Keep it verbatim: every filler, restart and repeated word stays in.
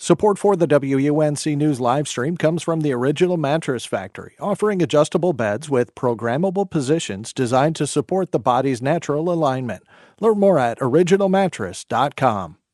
Support for the W U N C News live stream comes from the Original Mattress Factory, offering adjustable beds with programmable positions designed to support the body's natural alignment. Learn more at original mattress dot com.